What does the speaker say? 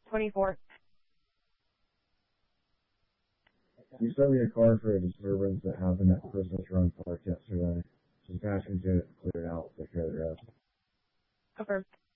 24. You sent me a card for a disturbance that happened at Christmas Run Park yesterday. Just asking to get it cleared out, take care of the rest. Confirmed.